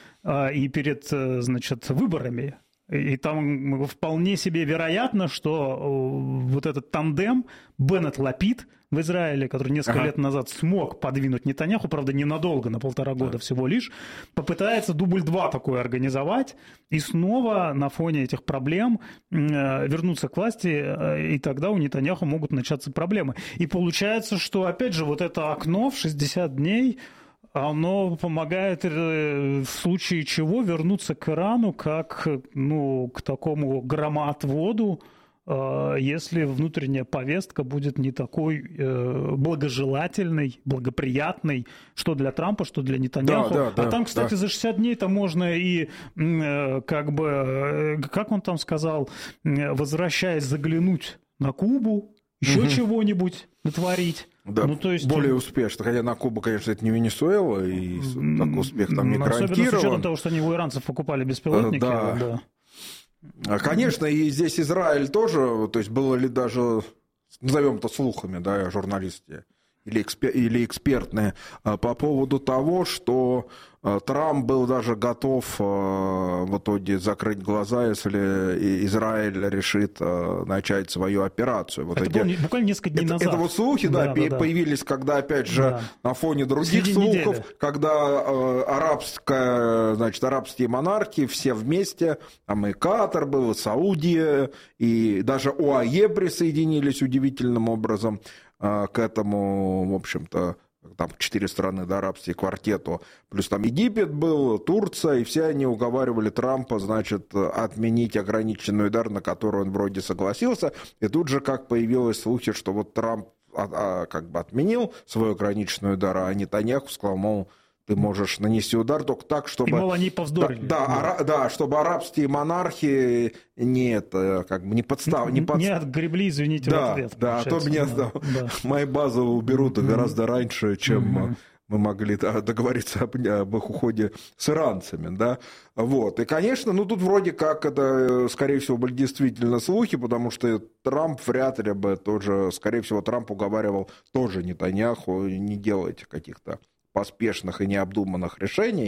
и перед, значит, выборами. И там вполне себе вероятно, что вот этот тандем Беннет-Лапид в Израиле, который несколько ага. лет назад смог подвинуть Нетаньяху, правда, ненадолго, на полтора года да. всего лишь, попытается дубль два такой организовать и снова на фоне этих проблем вернуться к власти, и тогда у Нетаньяху могут начаться проблемы. И получается, что, опять же, вот это окно в шестьдесят дней, оно помогает в случае чего вернуться к Ирану как ну, к такому громоотводу, если внутренняя повестка будет не такой благожелательной, благоприятной, что для Трампа, что для Нетаньяху. Да, да, а там, кстати, да. за шестьдесят дней-то можно и как бы, как он там сказал, возвращаясь, заглянуть на Кубу, еще угу. чего-нибудь натворить. Да, ну, то есть... более успешно. Хотя на Кубу, конечно, это не Венесуэла, и такой успех там не гарантирован. Особенно с учетом того, что они у иранцев покупали беспилотники. Да. да. Конечно, и здесь Израиль тоже, то есть было ли даже, назовем это слухами, да, журналисты или, экспер, или экспертные, по поводу того, что Трамп был даже готов в итоге закрыть глаза, если Израиль решит начать свою операцию. Вот это эти... буквально несколько дней это, назад. Это вот слухи, да, да, да появились, когда, опять же, да. на фоне других Среди слухов, недели. Когда э, арабская, значит, арабские монархии все вместе, там и Катар был, и Саудия, и даже ОАЕ присоединились удивительным образом э, к этому, в общем-то, там четыре страны, да, арабские, квартету, плюс там Египет был, Турция, и все они уговаривали Трампа, значит, отменить ограниченный удар, на который он вроде согласился, и тут же как появилось слухи, что вот Трамп а, а, как бы отменил свой ограниченный удар, а Нетаньяху сказал, мол, ты можешь нанести удар только так, чтобы... И, мол, они повздорили. Да, да, ара... да, чтобы арабские монархии не, это, как бы не, подстав... не, подстав... не отгребли, извините, да, в ответ. Да, а то меня да, да. мои базы уберут mm-hmm. гораздо раньше, чем mm-hmm. мы могли договориться об, об их уходе с иранцами. Да? Вот. И, конечно, ну тут вроде как это, скорее всего, были действительно слухи, потому что Трамп вряд ли бы тоже, скорее всего, Трамп уговаривал тоже Нетаньяху, не делайте каких-то поспешных и необдуманных решений,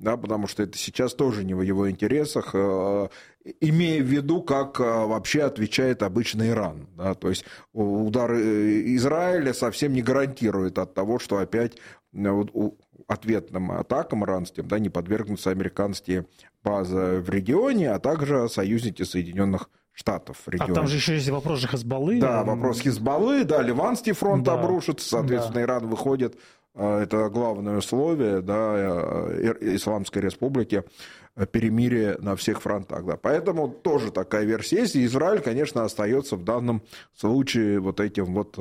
да, потому что это сейчас тоже не в его интересах, имея в виду, как вообще отвечает обычно Иран. Да, то есть удар Израиля совсем не гарантирует от того, что опять ответным атакам иранским, да, не подвергнутся американские базы в регионе, а также союзники Соединенных Штатов в регионе. А там же еще есть вопрос же Хизбаллы. Да, вопрос Хизбаллы, да, Ливанский фронт да. обрушится, соответственно, да. Иран выходит, это главное условие, да, Исламской Республики, перемирие на всех фронтах. Да. Поэтому тоже такая версия есть, и Израиль, конечно, остается в данном случае вот этим вот...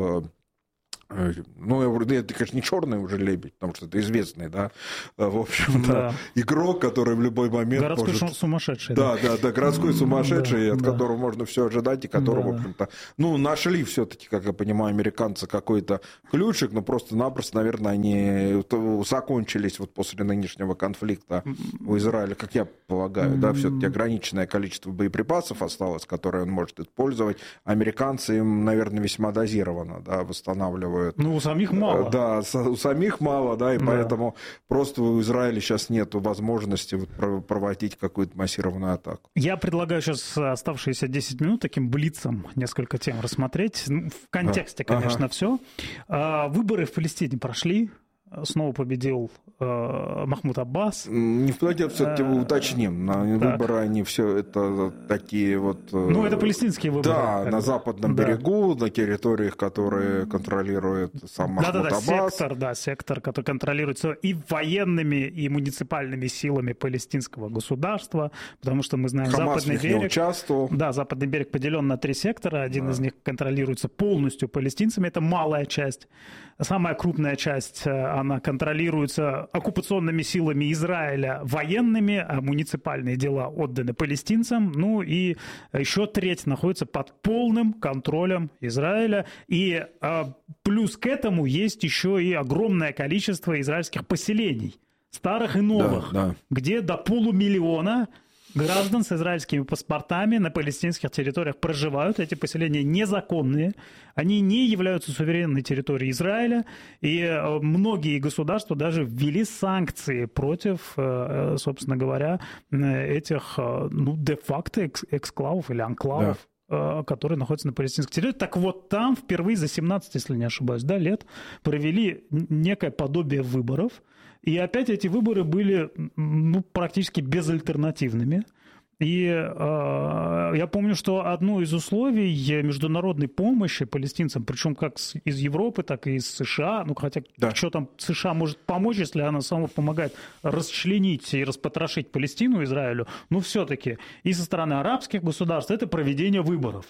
Ну, это, конечно, не черный уже лебедь, потому что это известный, да, в общем-то, да. игрок, который в любой момент городской может... сумасшедший. Да, да, да, да городской сумасшедший, да, от да. которого можно все ожидать, и которого, да. в общем-то, ну, нашли все-таки, как я понимаю, американцы какой-то ключик, но просто-напросто, наверное, они закончились вот после нынешнего конфликта у Израиля, как я полагаю, да, все-таки ограниченное количество боеприпасов осталось, которые он может использовать. Американцы им, наверное, весьма дозированно, да, восстанавливают. Ну, у самих мало. Да, у самих мало, да, и да. поэтому просто у Израиля сейчас нет возможности проводить какую-то массированную атаку. Я предлагаю сейчас оставшиеся десять минут таким блицом несколько тем рассмотреть. В контексте, конечно, ага. все. Выборы в Палестине прошли. Снова победил э, Махмуд Аббас. Не вплоть, все-таки уточним. На выборы они все это такие вот... Э, ну, это палестинские выборы. Да, на западном да. берегу, на территориях, которые контролирует сам Махмуд Да-да-да, Аббас. сектор, да, сектор, который контролируется и военными, и муниципальными силами палестинского государства, потому что мы знаем, Хамас западный в них берег... не участвовал. Да, западный берег поделен на три сектора. Один да. из них контролируется полностью палестинцами. Это малая часть. Самая крупная часть, она контролируется оккупационными силами Израиля военными, а муниципальные дела отданы палестинцам. Ну и еще треть находится под полным контролем Израиля. И а, плюс к этому есть еще и огромное количество израильских поселений, старых и новых, да, да. где до полумиллиона граждан с израильскими паспортами на палестинских территориях проживают. Эти поселения незаконные, они не являются суверенной территорией Израиля, и многие государства даже ввели санкции против, собственно говоря, этих, ну, де-факто эксклавов или анклавов. Да. Которые находятся на палестинской территории. Так вот, там впервые за семнадцать, если не ошибаюсь, да, лет провели некое подобие выборов. И опять эти выборы были, ну, практически безальтернативными. И э, я помню, что одно из условий международной помощи палестинцам, причем как из Европы, так и из США, ну хотя да. что там США может помочь, если она сама помогает расчленить и распотрошить Палестину Израилю, но все-таки и со стороны арабских государств это проведение выборов.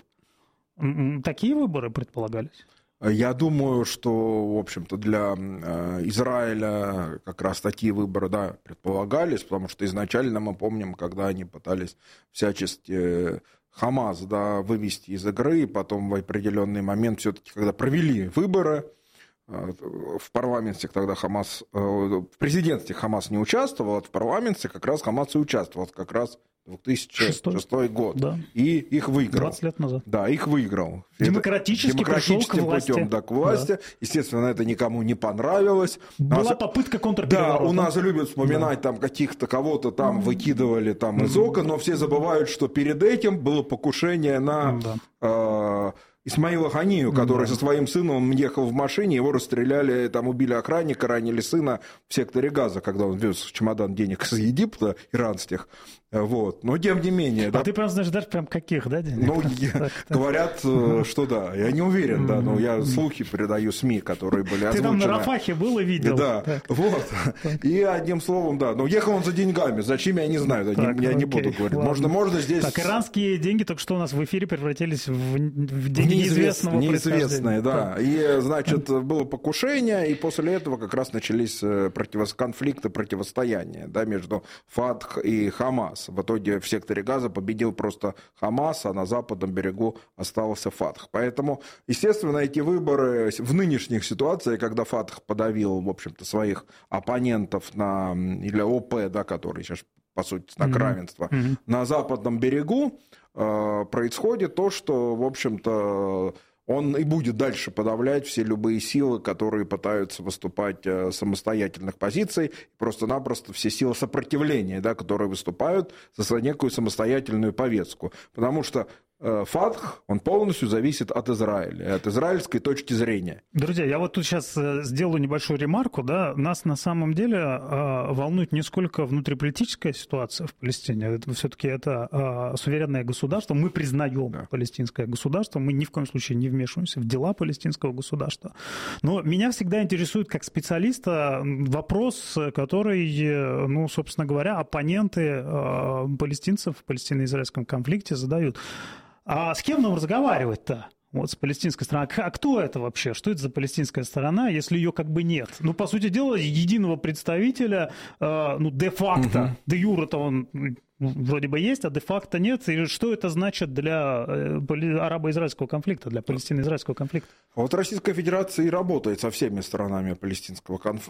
Такие выборы предполагались? Я думаю, что, в общем-то, для Израиля как раз такие выборы, да, предполагались, потому что изначально мы помним, когда они пытались всячески Хамас, да, вывести из игры, и потом в определенный момент все-таки, когда провели выборы, в парламенте тогда Хамас, в президентстве Хамас не участвовал, а в парламенте как раз Хамас и участвовал, как раз две тысячи шестой год. Да. И их выиграл. двадцать лет назад. Да, их выиграл. Демократически, Демократическим пришел к власти. путем, да, к власти. Да. Естественно, это никому не понравилось. Была нас... попытка контрпереворота. Да, у нас любят вспоминать, да. там каких-то кого-то там mm-hmm. выкидывали там из окон, но все забывают, что перед этим было покушение на... Mm-hmm. э- Исмаила Ханию, который да. со своим сыном ехал в машине, его расстреляли, там убили охранника, ранили сына в секторе Газа, когда он вез чемодан денег из Египта, иранских. Вот. Но тем не менее... А да. ты прям знаешь, даже прям каких, да, денег? Ну, я, говорят, что да. Я не уверен, да, но я слухи передаю СМИ, которые были озвучены. Ты там на Рафахе был и видел. Да, так. вот. Так. И одним словом, да. Но ехал он за деньгами. Зачем, я не знаю. Так, я окей, не буду говорить. Можно, можно здесь... Так, иранские деньги только что у нас в эфире превратились в, в деньги неизвестного неизвестные, да. Так. И, значит, было покушение, и после этого как раз начались против... конфликты, противостояния, да, между Фатх и Хамас. В итоге в секторе Газа победил просто Хамас, а на западном берегу остался Фатх. Поэтому, естественно, эти выборы в нынешних ситуациях, когда Фатх подавил, в общем-то, своих оппонентов на, или ОП, да, который сейчас, по сути, знак mm-hmm. равенства, mm-hmm. на западном берегу, э, происходит то, что, в общем-то, он и будет дальше подавлять все любые силы, которые пытаются выступать с самостоятельных позиций, просто-напросто все силы сопротивления, да, которые выступают за некую самостоятельную повестку. Потому что Фатх, он полностью зависит от Израиля, от израильской точки зрения. Друзья, я вот тут сейчас сделаю небольшую ремарку. Да? Нас на самом деле волнует не сколько внутриполитическая ситуация в Палестине. Это все-таки это суверенное государство. Мы признаем да. палестинское государство. Мы ни в коем случае не вмешиваемся в дела палестинского государства. Но меня всегда интересует как специалиста вопрос, который, ну, собственно говоря, оппоненты палестинцев в палестино-израильском конфликте задают. А с кем нам разговаривать-то? Вот с палестинской стороны. А кто это вообще? Что это за палестинская сторона, если ее как бы нет? Ну, по сути дела, единого представителя, э, ну, де-факто, угу. де-юре-то он вроде бы есть, а де-факто нет. И что это значит для арабо-израильского конфликта, для палестино-израильского конфликта? Вот Российская Федерация и работает со всеми сторонами палестинского